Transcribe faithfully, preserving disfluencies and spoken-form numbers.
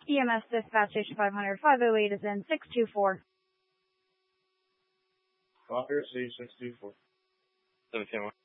E M S dispatch station five hundred, five oh eight is in six two four. Copy, receive six two four. seventeen one.